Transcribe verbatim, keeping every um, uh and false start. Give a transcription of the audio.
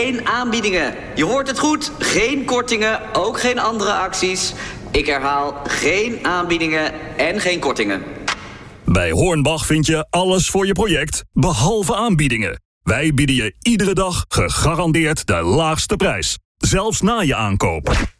geen aanbiedingen. Je hoort het goed, geen kortingen, ook geen andere acties. Ik herhaal, geen aanbiedingen en geen kortingen. Bij Hornbach vind je alles voor je project, behalve aanbiedingen. Wij bieden je iedere dag gegarandeerd de laagste prijs. Zelfs na je aankoop.